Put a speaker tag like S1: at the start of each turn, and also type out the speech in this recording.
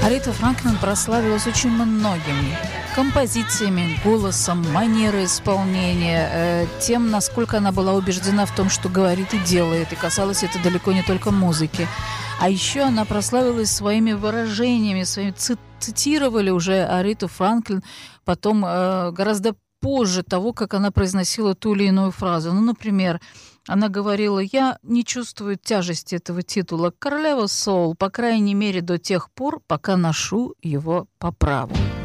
S1: Аретта Франклин прославилась очень многими композициями, голосом, манерой исполнения, тем, насколько она была убеждена в том, что говорит и делает, и касалось это далеко не только музыки. А еще она прославилась своими выражениями, цитировали уже Аретту Франклин потом гораздо позже того, как она произносила ту или иную фразу. Ну, например, она говорила: «Я не чувствую тяжести этого титула королева соул, по крайней мере, до тех пор, пока ношу его по праву».